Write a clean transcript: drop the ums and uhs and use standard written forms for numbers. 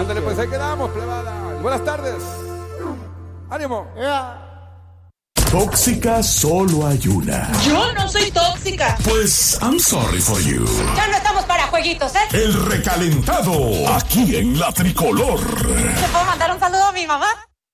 Ándale, pues ahí quedamos, plebada. Buenas tardes. ¡Ánimo! Tóxica solo hay una. Yo no soy tóxica. Pues, I'm sorry for you. Ya no estamos para jueguitos, ¿eh? El recalentado, aquí en La Tricolor. ¿Te puedo mandar un saludo a mi mamá?